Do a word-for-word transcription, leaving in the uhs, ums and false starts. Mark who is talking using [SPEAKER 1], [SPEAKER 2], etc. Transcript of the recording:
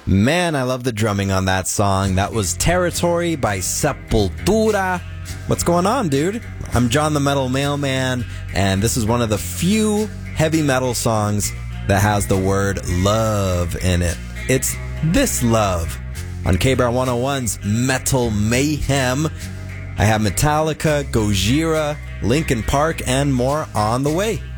[SPEAKER 1] Man, I love the drumming on that song. That was Territory by Sepultura. What's going on, dude? I'm John the Metal Mailman, and this is one of the few heavy metal songs that has the word love in it. It's This Love on K B R one oh one's Metal Mayhem. I have Metallica, Gojira, Linkin Park, and more on the way.